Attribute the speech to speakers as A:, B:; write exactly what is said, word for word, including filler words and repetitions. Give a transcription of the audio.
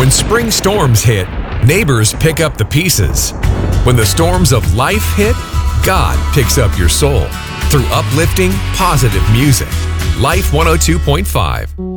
A: When spring storms hit, neighbors pick up the pieces. When the storms of life hit, God picks up your soul through uplifting, positive music. Life one oh two point five.